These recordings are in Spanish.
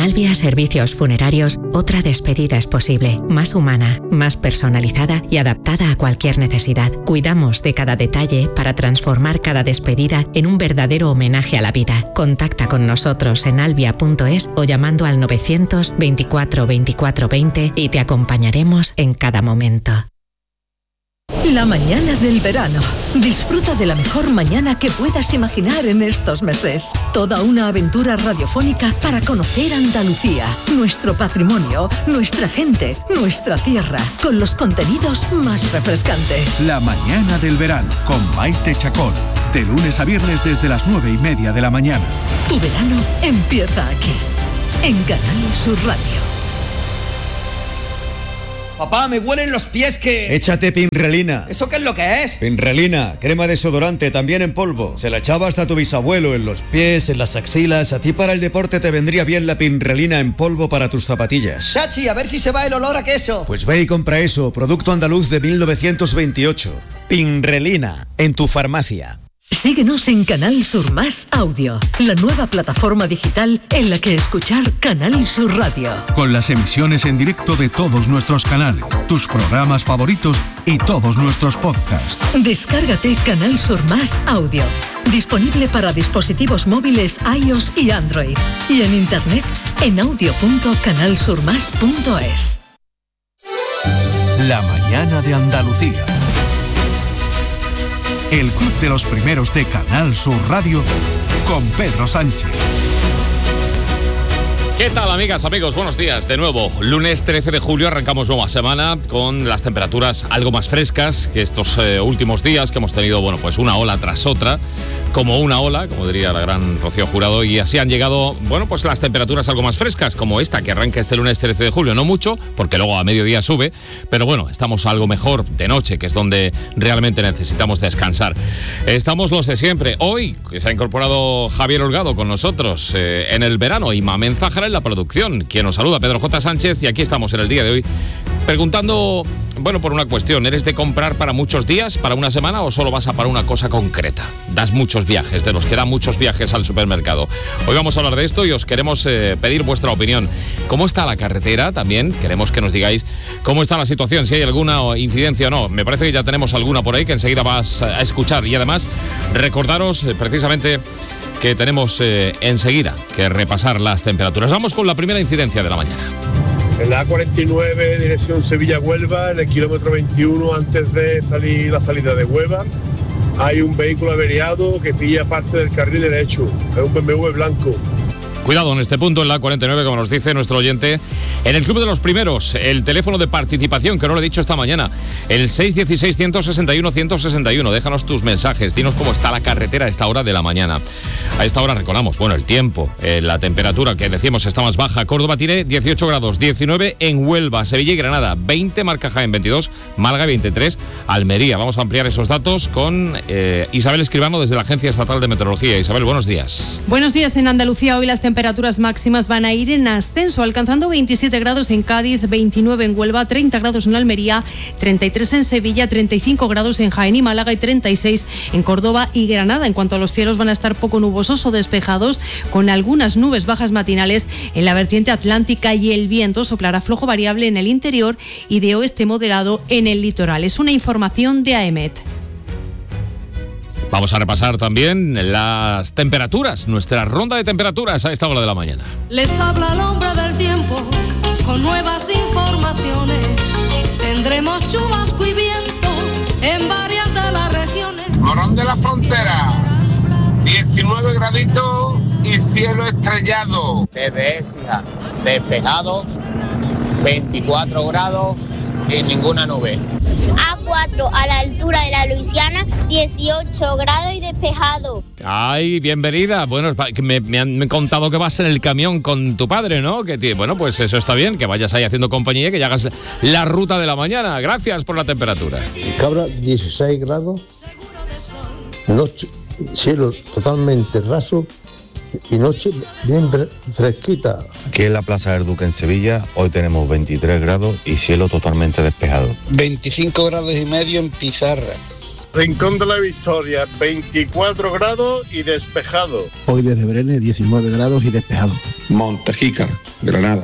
Albia Servicios Funerarios, otra despedida es posible, más humana, más personalizada y adaptada a cualquier necesidad. Cuidamos de cada detalle para transformar cada despedida en un verdadero homenaje a la vida. Contacta con nosotros en albia.es o llamando al 900 24 24 20 y te acompañaremos en cada momento. La mañana del verano. Disfruta de la mejor mañana que puedas imaginar en estos meses. Toda una aventura radiofónica para conocer Andalucía, nuestro patrimonio, nuestra gente, nuestra tierra, con los contenidos más refrescantes. La mañana del verano con Maite Chacón. De lunes a viernes desde las 9:30 de la mañana. Tu verano empieza aquí, en Canal Sur Radio. Papá, me huelen los pies que... Échate Pinrelina. ¿Eso qué es lo que es? Pinrelina, crema desodorante, también en polvo. Se la echaba hasta tu bisabuelo en los pies, en las axilas. A ti para el deporte te vendría bien la Pinrelina en polvo para tus zapatillas. Chachi, a ver si se va el olor a queso. Pues ve y compra eso, producto andaluz de 1928. Pinrelina, en tu farmacia. Síguenos en Canal Sur Más Audio, la nueva plataforma digital en la que escuchar Canal Sur Radio. Con las emisiones en directo de todos nuestros canales, tus programas favoritos y todos nuestros podcasts. Descárgate Canal Sur Más Audio, disponible para dispositivos móviles iOS y Android, y en internet en audio.canalsurmas.es. La mañana de Andalucía. El Club de los Primeros de Canal Sur Radio con Pedro Sánchez. ¿Qué tal, amigas, amigos? Buenos días de nuevo. Lunes 13 de julio arrancamos nueva semana con las temperaturas algo más frescas que estos últimos días que hemos tenido, bueno, pues una ola tras otra, como una ola, como diría la gran Rocío Jurado, y así han llegado, bueno, pues las temperaturas algo más frescas, como esta que arranca este lunes 13 de julio. No mucho, porque luego a mediodía sube, pero bueno, estamos algo mejor de noche, que es donde realmente necesitamos descansar. Estamos los de siempre. Hoy, que se ha incorporado Javier Holgado con nosotros en el verano, y Mamen Zahara en la producción, quien nos saluda, Pedro J. Sánchez, y aquí estamos en el día de hoy preguntando, bueno, por una cuestión: ¿eres de comprar para muchos días, para una semana, o solo vas a para una cosa concreta? Das muchos viajes, de los que dan muchos viajes al supermercado. Hoy vamos a hablar de esto y os queremos pedir vuestra opinión. ¿Cómo está la carretera? También queremos que nos digáis cómo está la situación, si hay alguna incidencia o no. Me parece que ya tenemos alguna por ahí que enseguida vas a escuchar, y además recordaros precisamente que tenemos enseguida que repasar las temperaturas. Vamos con la primera incidencia de la mañana. En la A49, dirección Sevilla-Huelva, en el kilómetro 21, antes de salir la salida de Huelva, hay un vehículo averiado que pilla parte del carril derecho. Es un BMW blanco. Cuidado en este punto, en la A49, como nos dice nuestro oyente, en el Club de los Primeros. El teléfono de participación, que no lo he dicho esta mañana, el 616-161-161. Déjanos tus mensajes, dinos cómo está la carretera a esta hora de la mañana. A esta hora recordamos, bueno, el tiempo, la temperatura que decimos está más baja. Córdoba tiene 18 grados, 19 en Huelva, Sevilla y Granada, 20 marca Jaén, 22, Málaga 23, Almería. Vamos a ampliar esos datos con Isabel Escribano desde la Agencia Estatal de Meteorología. Isabel, buenos días. Buenos días. En Andalucía hoy las temperaturas máximas van a ir en ascenso, alcanzando 27 grados en Cádiz, 29 en Huelva, 30 grados en Almería, 33 en Sevilla, 35 grados en Jaén y Málaga y 36 en Córdoba y Granada. En cuanto a los cielos, van a estar poco nubosos o despejados, con algunas nubes bajas matinales en la vertiente atlántica, y el viento soplará flojo variable en el interior y de oeste moderado en el litoral. Es una información de AEMET. Vamos a repasar también las temperaturas, nuestra ronda de temperaturas a esta hora de la mañana. Les habla el hombre del tiempo con nuevas informaciones. Tendremos chubasco y viento en varias de las regiones. Morón de la Frontera, 19 graditos y cielo estrellado. Desde Écija, despejado, 24 grados y ninguna nube. A4 a la altura de la Luisiana, 18 grados y despejado. Ay, bienvenida. Bueno, me han contado que vas en el camión con tu padre, ¿no? Bueno, pues eso está bien, que vayas ahí haciendo compañía, que ya hagas la ruta de la mañana. Gracias por la temperatura. Cabra, 16 grados, noche, cielo totalmente raso y noche bien fresquita. Aquí en la Plaza del Duque en Sevilla, hoy tenemos 23 grados y cielo totalmente despejado. 25 grados y medio en Pizarra. Rincón de la Victoria, 24 grados y despejado. Hoy desde Brenes, 19 grados y despejado. Montejícar, Granada,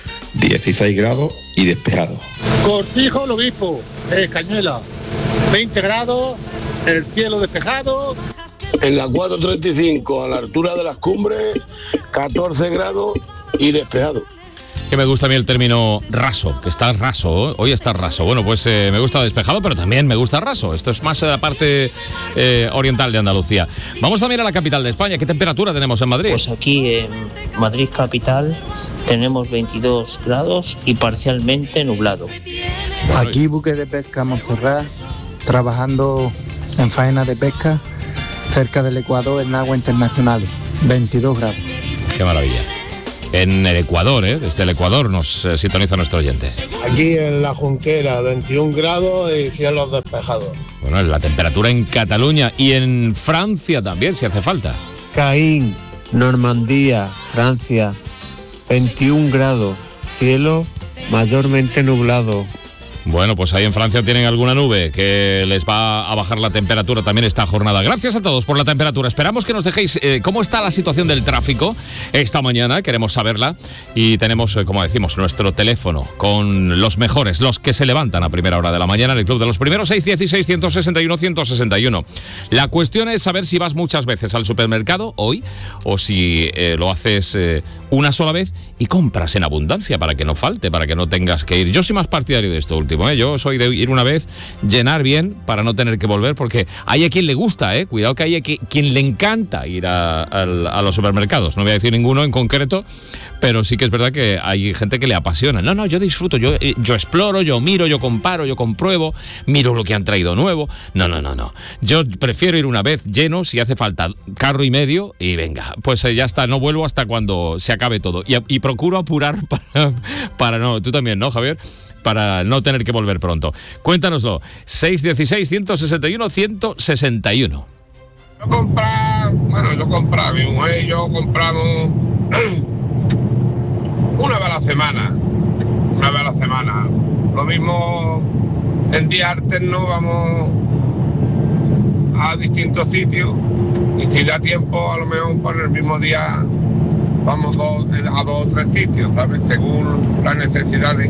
16 grados y despejado. Cortijo, el Obispo, Cañuela, 20 grados, el cielo despejado. En la 435, a la altura de las cumbres, 14 grados y despejado. Que me gusta a mí el término raso, que está raso, ¿eh? Hoy está raso. Bueno, pues me gusta despejado, pero también me gusta raso. Esto es más la parte oriental de Andalucía. Vamos también a la capital de España. ¿Qué temperatura tenemos en Madrid? Pues aquí en Madrid capital tenemos 22 grados y parcialmente nublado. Aquí buque de pesca Montserrat, trabajando en faena de pesca cerca del Ecuador en aguas internacionales, 22 grados. Qué maravilla. En el Ecuador, desde el Ecuador nos sintoniza nuestro oyente. Aquí en La Junquera, 21 grados y cielos despejados. Bueno, la temperatura en Cataluña y en Francia también, si hace falta. Caín, Normandía, Francia, 21 grados, cielo mayormente nublado. Bueno, pues ahí en Francia tienen alguna nube que les va a bajar la temperatura también esta jornada. Gracias a todos por la temperatura. Esperamos que nos dejéis cómo está la situación del tráfico esta mañana. Queremos saberla y tenemos, como decimos, nuestro teléfono con los mejores, los que se levantan a primera hora de la mañana en el Club de los Primeros, 616-161-161. La cuestión es saber si vas muchas veces al supermercado hoy o si lo haces una sola vez y compras en abundancia para que no falte, para que no tengas que ir. Yo soy más partidario de esto último. Yo soy de ir una vez, llenar bien para no tener que volver, porque hay a quien le gusta, cuidado que hay a quien le encanta ir a los supermercados. No voy a decir ninguno en concreto, pero sí que es verdad que hay gente que le apasiona. No, yo disfruto, yo exploro, yo miro, yo comparo, yo compruebo, miro lo que han traído nuevo. No. Yo prefiero ir una vez lleno, si hace falta carro y medio, y venga, pues ya está, no vuelvo hasta cuando se acabe todo. Y procuro apurar para no, tú también, ¿no, Javier? Para no tener que volver pronto. Cuéntanoslo. 616-161-161. Yo compraba, mi mujer y yo compramos una vez a la semana. Lo mismo en días alternos vamos a distintos sitios y si da tiempo a lo mejor por el mismo día vamos a 2 o 3 sitios, ¿sabes? Según las necesidades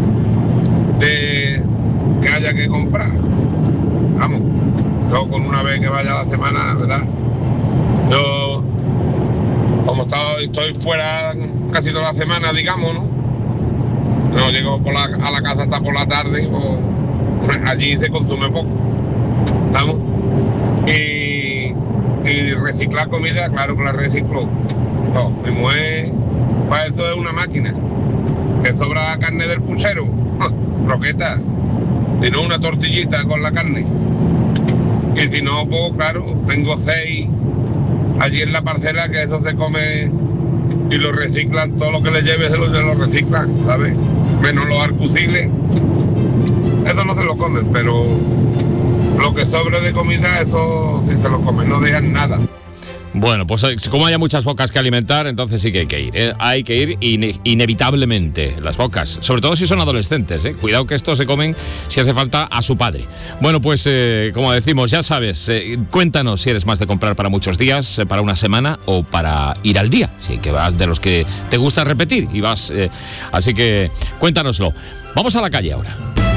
de que haya que comprar. Vamos, yo con una vez que vaya a la semana, ¿verdad? Yo, como estoy fuera casi toda la semana, digamos, ¿no? No llego a la casa hasta por la tarde, pues allí se consume poco, ¿vamos? Y reciclar comida, claro que la reciclo. No, mi mujer, para eso es una máquina. Que sobra carne del puchero, croquetas, si no una tortillita con la carne. Y si no, pues claro, tengo 6 allí en la parcela que eso se come y lo reciclan, todo lo que le lleve se lo reciclan, ¿sabes? Menos los arcusiles, eso no se lo comen, pero lo que sobre de comida, eso sí se lo comen, no dejan nada. Bueno, pues como haya muchas bocas que alimentar, entonces sí que hay que ir. Hay que ir inevitablemente, las bocas, sobre todo si son adolescentes. Cuidado que estos se comen, si hace falta, a su padre. Bueno, pues como decimos, ya sabes, cuéntanos si eres más de comprar para muchos días, para una semana o para ir al día. Sí, que vas de los que te gusta repetir y vas. Así que cuéntanoslo. Vamos a la calle ahora.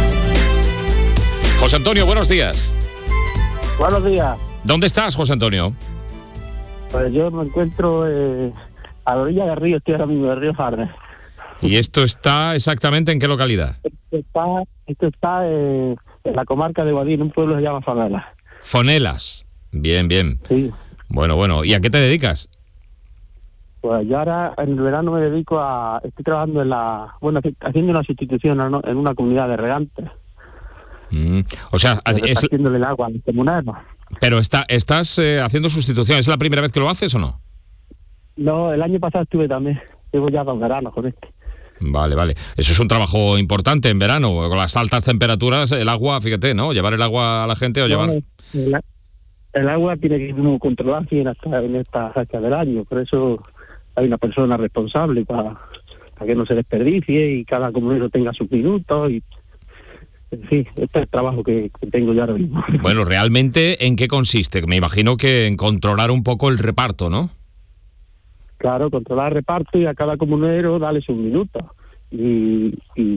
José Antonio, buenos días. Buenos días. ¿Dónde estás, José Antonio? Pues yo me encuentro a la orilla del río, estoy ahora mismo del río Farnes. ¿Y esto está exactamente en qué localidad? Esto está en la comarca de Guadix, en un pueblo que se llama Fonelas. Fonelas, bien. Sí. Bueno, ¿y a qué te dedicas? Pues yo ahora en el verano me dedico estoy trabajando haciendo una sustitución en una comunidad de regantes. O sea, haciéndole el agua a los comunarios. Pero estás haciendo sustitución, ¿es la primera vez que lo haces o no? No, el año pasado estuve también, llevo ya 2 veranos con este. Vale. Eso es un trabajo importante en verano, con las altas temperaturas, el agua, fíjate, ¿no? Llevar el agua a la gente o llevar... El agua tiene que ir muy controlada en esta fecha del año, por eso hay una persona responsable para que no se desperdicie y cada comunero tenga sus minutos y Sí, este es el trabajo que tengo yo ahora mismo. Bueno, ¿realmente en qué consiste? Me imagino que en controlar un poco el reparto, ¿no? Claro, controlar el reparto y a cada comunero darle sus minutos. Y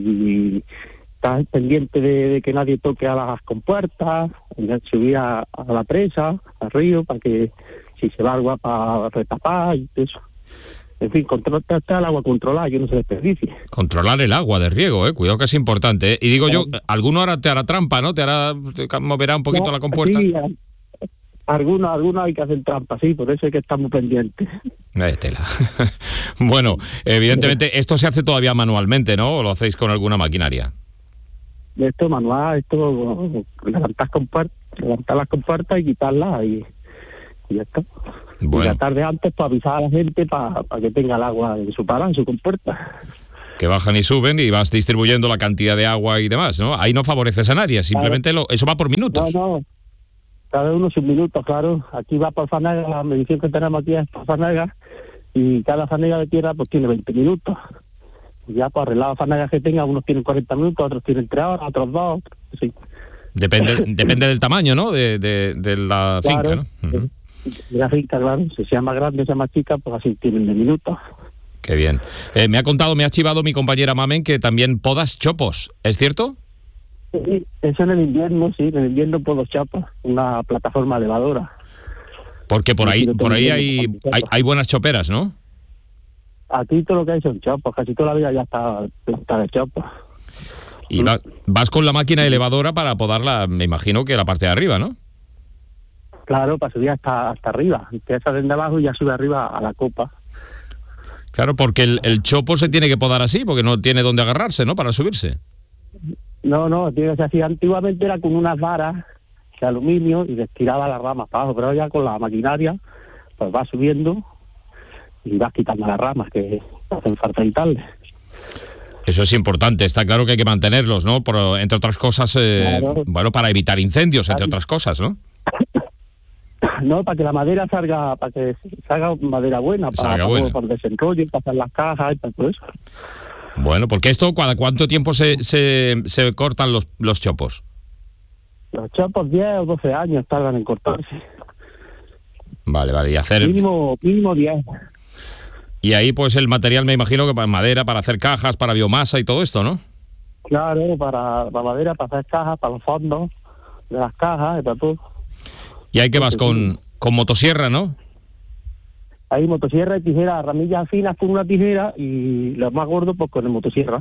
estar pendiente de que nadie toque a las compuertas, subir a la presa, al río, para que si se va agua para retapar y eso. En fin, controlar el agua controlada, que no se desperdicie. Controlar el agua de riego, cuidado que es importante, ¿eh? Y digo yo, alguno ahora te hará trampa, ¿no? Te moverá un poquito la compuerta. Sí, algunos hay que hacer trampa, sí, por eso hay que estar muy pendientes. Tela. Bueno, evidentemente esto se hace todavía manualmente, ¿no? ¿O lo hacéis con alguna maquinaria? Esto manual, levantar las compuertas y quitarlas y ya está. Bueno. Y la tarde antes para avisar a la gente para que tenga el agua en su parada, en su compuerta. Que bajan y suben y vas distribuyendo la cantidad de agua y demás, ¿no? Ahí no favoreces a nadie, simplemente eso va por minutos. No, cada uno sus minutos, claro. Aquí va por fanega, la medición que tenemos aquí es por fanega y cada fanega de tierra pues tiene 20 minutos. Y ya por arreglar las fanegas que tenga, unos tienen 40 minutos, otros tienen 3 horas, otros 2, sí. Depende del tamaño, ¿no? De la finca, ¿no? Uh-huh. La finca, claro, si sea más grande, sea más chica, pues así tienen de minutos. Qué bien. Me ha chivado mi compañera Mamen que también podas chopos, ¿es cierto? Sí, eso en el invierno, sí, en el invierno podo chopos, una plataforma elevadora. Porque por ahí hay buenas choperas, ¿no? Aquí todo lo que hay son chopos, casi toda la vida ya está plantada de chopos. Y vas con la máquina elevadora para podarla, me imagino que la parte de arriba, ¿no? Claro, para subir hasta arriba. Empieza desde abajo y ya sube arriba a la copa. Claro, porque el chopo se tiene que podar así, porque no tiene dónde agarrarse, ¿no? Para subirse. No, tiene que ser así. Antiguamente era con unas varas de aluminio y les tiraba las ramas para abajo, pero ya con la maquinaria pues va subiendo y vas quitando las ramas que hacen falta quitarle. Eso es importante, está claro que hay que mantenerlos, ¿no? Entre otras cosas, claro. Bueno, para evitar incendios, entre otras cosas, ¿no? No, para que la madera salga, para que salga madera buena, para por desenrollo, para hacer las cajas y para todo eso. Bueno, porque esto, ¿cada cuánto tiempo se cortan los chopos? Los chopos 10 o 12 años tardan en cortarse. Vale, y hacer... Mínimo 10. Y ahí pues el material me imagino que para madera, para hacer cajas, para biomasa y todo esto, ¿no? Claro, para madera, para hacer cajas, para los fondos de las cajas y para todo. Y ahí que vas con motosierra, ¿no? Hay motosierra y tijera, ramillas finas con una tijera y los más gordos pues con el motosierra.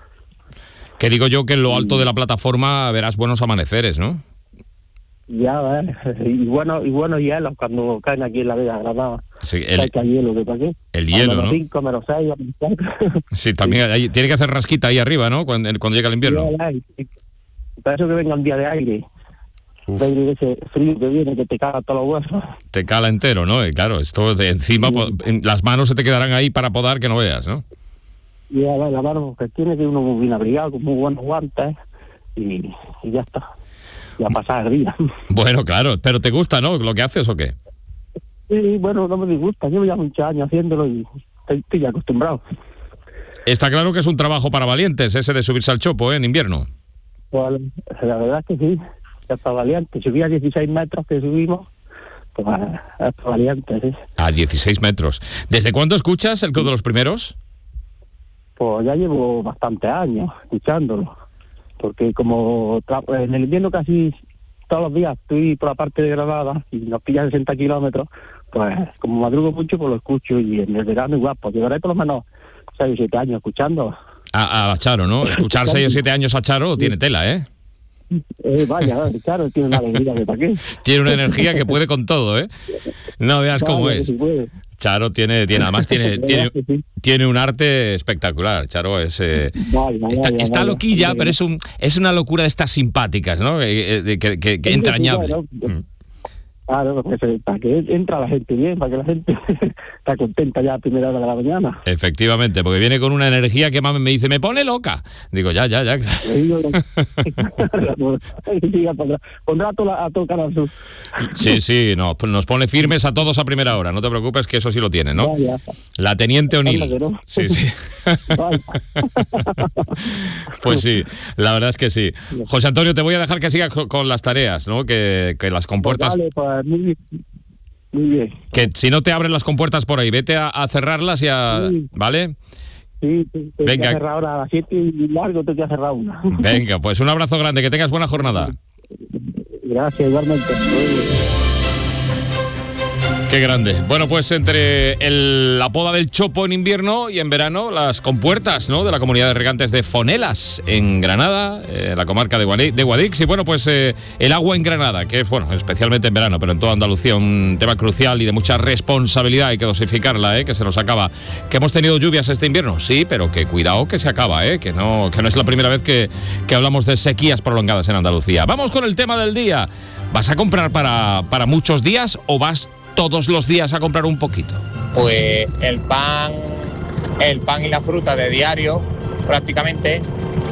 Que digo yo que en lo alto de la plataforma verás buenos amaneceres, ¿no? Ya, y bueno hielos cuando caen aquí en la Vega Granada. Sí, hielo, ¿qué pasa? El hielo, ¿no? -5, -6. Sí, también tiene que hacer rasquita ahí arriba, ¿no? Cuando llega el invierno. Para eso que venga un día de aire. De aire ese frío que viene, que te caga todos los huesos. Te cala entero, ¿no? Y claro, esto de encima, las manos se te quedarán ahí para podar que no veas, ¿no? Y a la mano, que tiene que uno muy bien abrigado, con muy buenos guantes, y ya está. Ya pasar el día. Bueno, claro, pero ¿te gusta, no? ¿Lo que haces o qué? Sí, bueno, no me disgusta. Llevo ya muchos años haciéndolo y estoy ya acostumbrado. Está claro que es un trabajo para valientes, ese de subirse al chopo, en invierno. Pues la verdad es que sí, es para valientes. Subí a 16 metros que subimos, pues es para valientes, sí. A 16 metros. ¿Desde cuándo escuchas el Club de los Primeros? Pues ya llevo bastantes años escuchándolo. Porque como en el invierno casi todos los días estoy por la parte de Granada y nos pilla 60 kilómetros, pues como madrugo mucho pues lo escucho, y en el verano igual, pues llevaré por lo menos 6 o 7 años escuchando. A Charo, ¿no? Escuchar 6 o 7 años a Charo tiene tela, ¿eh? Vaya, Charo tiene una alegría de para qué. Tiene una energía que puede con todo, ¿eh? No veas cómo es. Si Charo tiene un arte espectacular. Charo es está loquilla, pero es una locura de estas simpáticas, ¿no? Que entrañable. Claro, para que entra la gente bien, para que la gente está contenta ya a primera hora de la mañana. Efectivamente, porque viene con una energía que me dice, me pone loca. Digo, ya. Pondrá a todo Canal Sur. Sí, nos pone firmes a todos a primera hora. No te preocupes, que eso sí lo tiene, ¿no? Ya. La Teniente O'Neill. ¿No? Sí. Pues sí, la verdad es que sí. José Antonio, te voy a dejar que sigas con las tareas, ¿no? Que las compuertas... Pues muy bien. Que si no te abren las compuertas por ahí, vete a cerrarlas y Sí. ¿vale? Sí, venga. Te a cerrar ahora a las 7 y largo te voy a cerrar una. Venga, pues un abrazo grande, que tengas buena jornada. Gracias, igualmente. Qué grande. Bueno, pues entre la poda del chopo en invierno y en verano, las compuertas, ¿no?, de la comunidad de regantes de Fonelas, en Granada, la comarca de Guadix. Y bueno, pues el agua en Granada, que es, bueno, especialmente en verano, pero en toda Andalucía, un tema crucial y de mucha responsabilidad. Hay que dosificarla, que se nos acaba. ¿Que hemos tenido lluvias este invierno? Sí, pero que cuidado que se acaba, que no es la primera vez que hablamos de sequías prolongadas en Andalucía. Vamos con el tema del día. ¿Vas a comprar para muchos días o vas todos los días a comprar un poquito? Pues el pan y la fruta de diario prácticamente,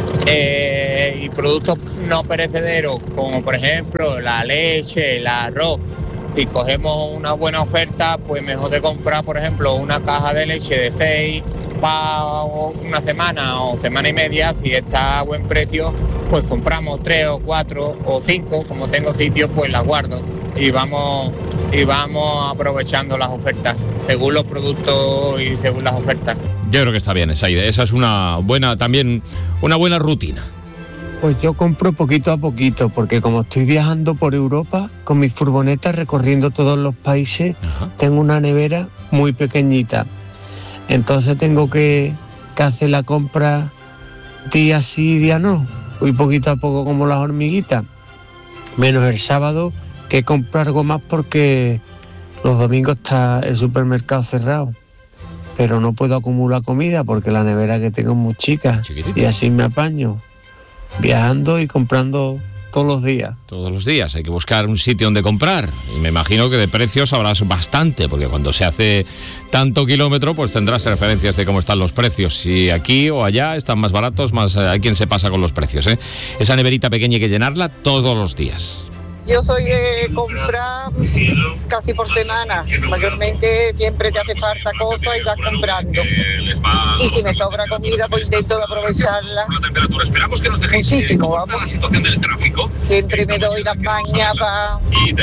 y productos no perecederos como por ejemplo la leche, el arroz. Si cogemos una buena oferta, pues mejor de comprar por ejemplo una caja de leche de 6 para una semana o semana y media. Si está a buen precio, pues compramos 3 o 4 o 5, como tengo sitio, pues las guardo y vamos aprovechando las ofertas según los productos y según las ofertas. Yo creo que está bien esa idea. Esa es una buena rutina. Pues yo compro poquito a poquito, porque como estoy viajando por Europa con mi furgoneta recorriendo todos los países, tengo una nevera muy pequeñita. Entonces tengo que hacer la compra día sí, día no. Voy poquito a poco como las hormiguitas. Menos el sábado, que compro algo más porque los domingos está el supermercado cerrado. Pero no puedo acumular comida porque la nevera que tengo es muy chica. Chiquitita. Y así me apaño, viajando y comprando todos los días. Todos los días, hay que buscar un sitio donde comprar. Y me imagino que de precios sabrás bastante, porque cuando se hace tanto kilómetro, pues tendrás referencias de cómo están los precios. Si aquí o allá están más baratos, más hay quien se pasa con los precios, Esa neverita pequeña hay que llenarla todos los días. Yo soy de comprar casi por semana. Mayormente siempre te hace falta cosas y vas comprando. Y si me sobra comida, pues intento de aprovecharla. Muchísimo, vamos. La situación del tráfico. Siempre me doy las mañas para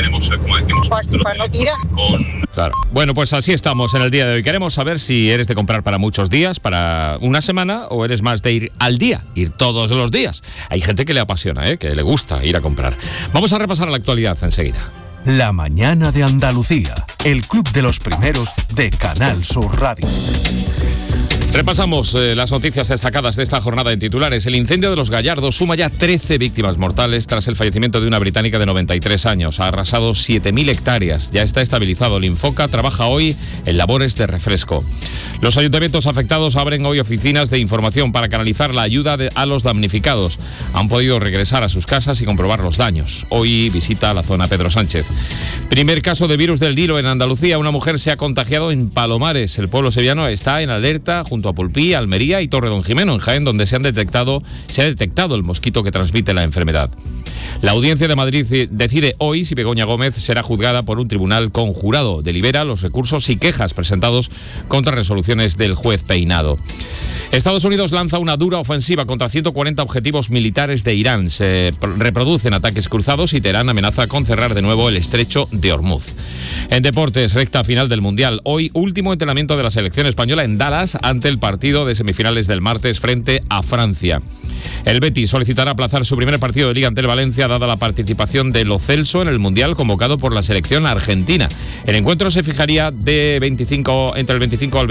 no tirar. Claro. Bueno, pues así estamos en el día de hoy. Queremos saber si eres de comprar para muchos días, para una semana, o eres más de ir al día, ir todos los días. Hay gente que le apasiona, que le gusta ir a comprar. Vamos a repasar la actualidad enseguida. La mañana de Andalucía, el club de los primeros de Canal Sur Radio. Repasamos las noticias destacadas de esta jornada en titulares. El incendio de Los Gallardos suma ya 13 víctimas mortales tras el fallecimiento de una británica de 93 años. Ha arrasado 7.000 hectáreas. Ya está estabilizado. El Infoca trabaja hoy en labores de refresco. Los ayuntamientos afectados abren hoy oficinas de información para canalizar la ayuda a los damnificados. Han podido regresar a sus casas y comprobar los daños. Hoy visita la zona Pedro Sánchez. Primer caso de virus del Dilo en Andalucía. Una mujer se ha contagiado en Palomares. El pueblo sevillano está en alerta junto a Pulpí, Almería y Torredonjimeno, en Jaén, donde se ha detectado el mosquito que transmite la enfermedad. La Audiencia de Madrid decide hoy si Begoña Gómez será juzgada por un tribunal conjurado. Delibera los recursos y quejas presentados contra resoluciones del juez Peinado. Estados Unidos lanza una dura ofensiva contra 140 objetivos militares de Irán. Se reproducen ataques cruzados y Teherán amenaza con cerrar de nuevo el estrecho de Hormuz. En deportes, recta final del Mundial. Hoy, último entrenamiento de la selección española en Dallas ante el partido de semifinales del martes frente a Francia. El Betis solicitará aplazar su primer partido de Liga ante el Valencia, dada la participación de Lo Celso en el Mundial convocado por la selección argentina. El encuentro se fijaría entre el 25 al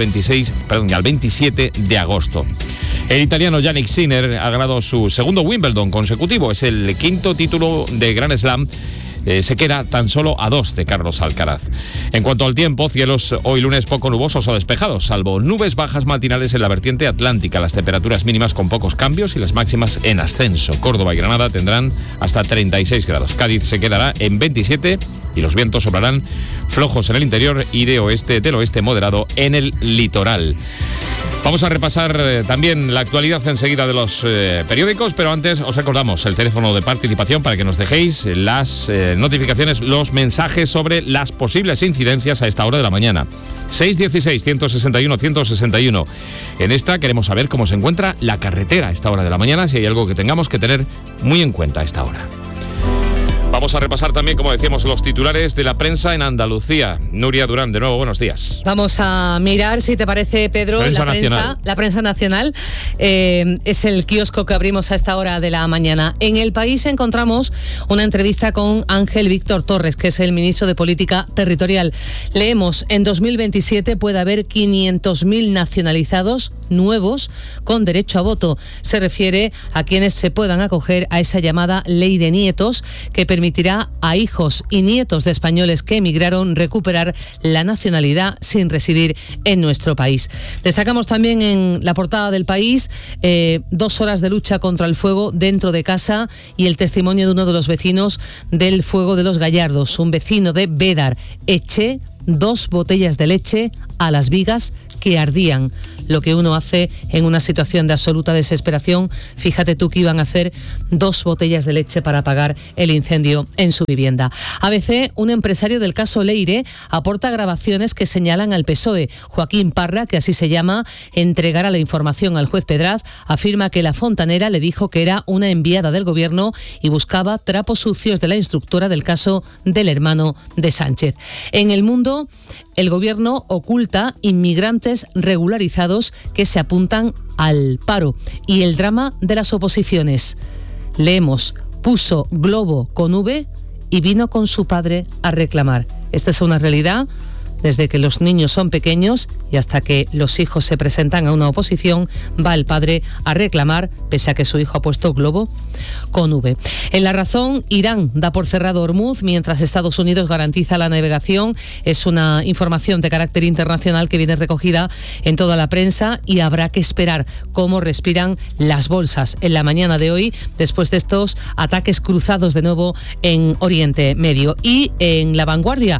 27 de agosto. El italiano Yannick Sinner ha ganado su segundo Wimbledon consecutivo. Es el quinto título de Grand Slam se queda tan solo a 2 de Carlos Alcaraz. En cuanto al tiempo, cielos hoy lunes poco nubosos o despejados, salvo nubes bajas matinales en la vertiente atlántica. Las temperaturas mínimas con pocos cambios y las máximas en ascenso. Córdoba y Granada tendrán hasta 36 grados. Cádiz se quedará en 27 y los vientos soplarán flojos en el interior y del oeste moderado en el litoral. Vamos a repasar también la actualidad enseguida de los periódicos, pero antes os recordamos el teléfono de participación para que nos dejéis las notificaciones, los mensajes sobre las posibles incidencias a esta hora de la mañana. 616-161-161. En esta queremos saber cómo se encuentra la carretera a esta hora de la mañana, si hay algo que tengamos que tener muy en cuenta a esta hora. Vamos a repasar también, como decíamos, los titulares de la prensa en Andalucía. Nuria Durán, de nuevo, buenos días. Vamos a mirar, si te parece, Pedro, la prensa nacional. Es el kiosco que abrimos a esta hora de la mañana. En El País encontramos una entrevista con Ángel Víctor Torres, que es el ministro de Política Territorial. Leemos, en 2027 puede haber 500.000 nacionalizados nuevos con derecho a voto. Se refiere a quienes se puedan acoger a esa llamada ley de nietos, que permitirá a hijos y nietos de españoles que emigraron recuperar la nacionalidad sin residir en nuestro país. Destacamos también en la portada del País 2 horas de lucha contra el fuego dentro de casa y el testimonio de uno de los vecinos del fuego de los Gallardos, un vecino de Bédar. Eché 2 botellas de leche a las vigas que ardían. Lo que uno hace en una situación de absoluta desesperación. Fíjate tú que iban a hacer 2 botellas de leche para apagar el incendio en su vivienda. ABC, un empresario del caso Leire, aporta grabaciones que señalan al PSOE. Joaquín Parra, que así se llama, entregará la información al juez Pedraz, afirma que la fontanera le dijo que era una enviada del gobierno y buscaba trapos sucios de la instructora del caso del hermano de Sánchez. En El Mundo, el gobierno oculta inmigrantes regularizados que se apuntan al paro y el drama de las oposiciones. Leemos, puso globo con V y vino con su padre a reclamar. Esta es una realidad desde que los niños son pequeños y hasta que los hijos se presentan a una oposición, va el padre a reclamar, pese a que su hijo ha puesto globo con V. En La Razón, Irán da por cerrado Hormuz mientras Estados Unidos garantiza la navegación. Es una información de carácter internacional que viene recogida en toda la prensa y habrá que esperar cómo respiran las bolsas en la mañana de hoy después de estos ataques cruzados de nuevo en Oriente Medio. Y en La Vanguardia,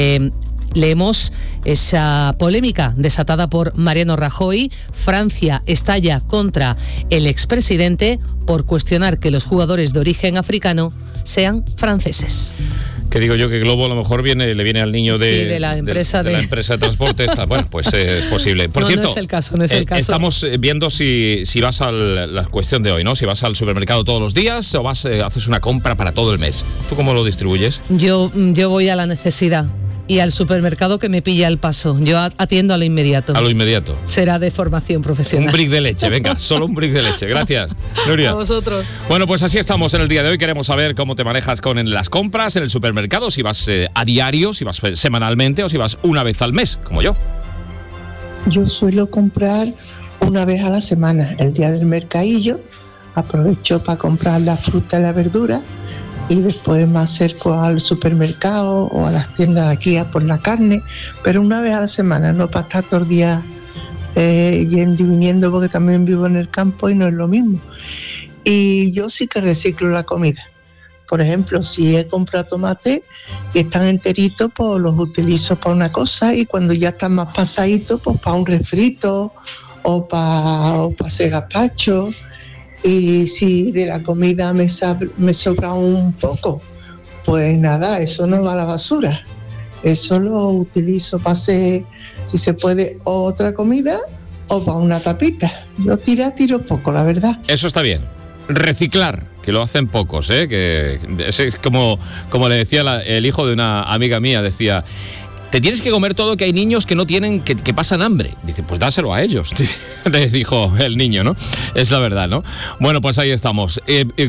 leemos esa polémica desatada por Mariano Rajoy. Francia estalla contra el expresidente por cuestionar que los jugadores de origen africano sean franceses. Que digo yo que Globo a lo mejor le viene al niño de la empresa de la empresa de transporte. Bueno, pues es posible. Por cierto, no es el caso, no es el caso. Estamos viendo si vas a la cuestión de hoy, ¿no? Si vas al supermercado todos los días o haces una compra para todo el mes. ¿Tú cómo lo distribuyes? Yo voy a la necesidad. Y al supermercado que me pilla el paso. Yo atiendo a lo inmediato. A lo inmediato. Será de formación profesional. Un brick de leche, venga, solo un brick de leche. Gracias, Nuria. A vosotros. Bueno, pues así estamos en el día de hoy. Queremos saber cómo te manejas con las compras en el supermercado, si vas a diario, si vas semanalmente o si vas una vez al mes, como yo. Yo suelo comprar una vez a la semana, el día del mercadillo. Aprovecho para comprar la fruta y la verdura. Y después me acerco al supermercado o a las tiendas de aquí a por la carne, pero una vez a la semana, no para estar todos los días yendo y viniendo, porque también vivo en el campo y no es lo mismo. Y yo sí que reciclo la comida. Por ejemplo, si he comprado tomate y están enteritos, pues los utilizo para una cosa y cuando ya están más pasaditos, pues para un refrito o para hacer gazpacho. Y si de la comida me sobra un poco, pues nada, eso no va a la basura. Eso lo utilizo para hacer, si se puede, otra comida o para una tapita. Yo tiro poco, la verdad. Eso está bien. Reciclar, que lo hacen pocos, que es como le decía el hijo de una amiga mía, decía... Te tienes que comer todo, que hay niños que no tienen, que pasan hambre. Dice, pues dáselo a ellos, le dijo el niño, ¿no? Es la verdad, ¿no? Bueno, pues ahí estamos.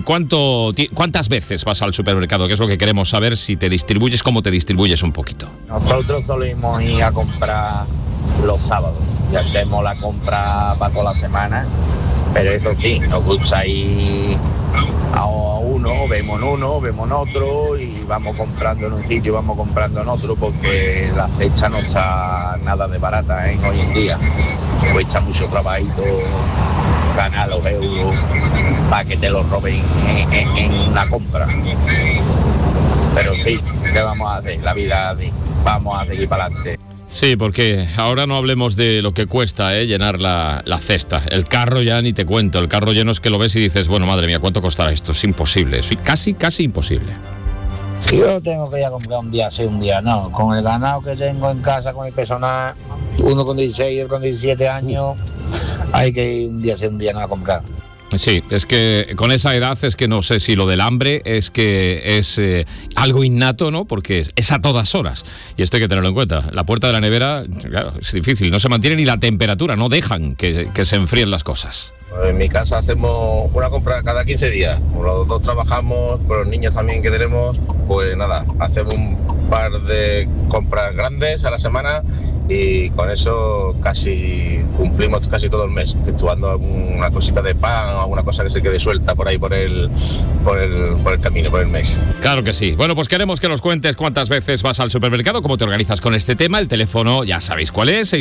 ¿Cuántas veces vas al supermercado? Que es lo que queremos saber, si te distribuyes, cómo te distribuyes un poquito. Nosotros solemos ir a comprar los sábados y hacemos la compra para toda la semana, pero eso sí, nos gusta ir a 1 uno, vemos en otro y vamos comprando en un sitio, vamos comprando en otro, porque la cesta no está nada de barata hoy en día. Se cuesta mucho trabajito ganar los euros para que te los roben en una compra. Pero en fin, ¿qué vamos a hacer? La vida, vamos a seguir para adelante. Sí, porque ahora no hablemos de lo que cuesta llenar la cesta. El carro ya ni te cuento. El carro lleno es que lo ves y dices, bueno, madre mía, ¿cuánto costará esto? Es imposible, es casi imposible. Yo tengo que ir a comprar un día sí, un día no. Con el ganado que tengo en casa, con el personal, uno con 16 y otro con 17 años, hay que ir un día sí, un día no a comprar. Sí, es que con esa edad es que no sé si lo del hambre es que es algo innato, ¿no? Porque es a todas horas. Y esto hay que tenerlo en cuenta. La puerta de la nevera, claro, es difícil. No se mantiene ni la temperatura, no dejan que se enfríen las cosas. En mi casa hacemos una compra cada 15 días. Como los dos trabajamos, con los niños también que tenemos, pues nada, hacemos un par de compras grandes a la semana y con eso casi cumplimos casi todo el mes, exceptuando alguna cosita de pan o alguna cosa que se quede suelta por ahí por el camino, por el mes. Claro que sí. Bueno, pues queremos que nos cuentes cuántas veces vas al supermercado, cómo te organizas con este tema. El teléfono ya sabéis cuál es,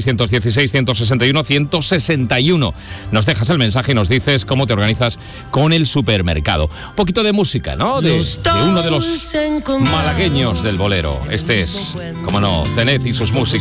616-161-161. Nos dejas el mensaje y nos dices cómo te organizas con el supermercado. Un poquito de música, ¿no? De uno de los malagueños del bolero. Este es, como no, Zenez y sus músicos.